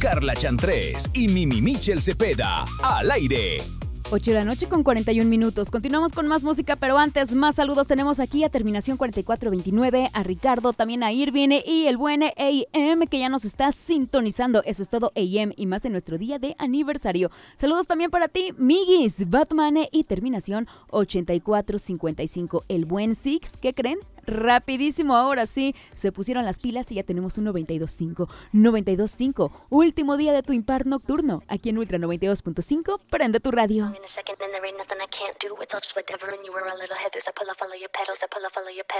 Carla Chantrés y Mimi Michel Cepeda, al aire. 8 de la noche con 41 minutos. Continuamos con más música, pero antes, más saludos. Tenemos aquí a terminación 4429, a Ricardo, también a Irving y el buen AM que ya nos está sintonizando. Eso es todo, AM, y más en nuestro día de aniversario. Saludos también para ti, Migis, Batman y terminación 8455. El buen Six, ¿qué creen? Rapidísimo, ahora sí, se pusieron las pilas y ya tenemos un 92.5. 92.5, último día de tu impar nocturno, aquí en Ultra 92.5, prende tu radio.